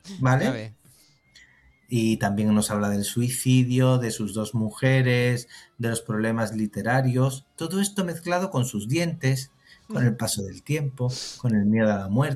¿vale? Ya ves. Y también nos habla del suicidio, de sus dos mujeres, de los problemas literarios, todo esto mezclado con sus dientes, con el paso del tiempo, con el miedo a la muerte.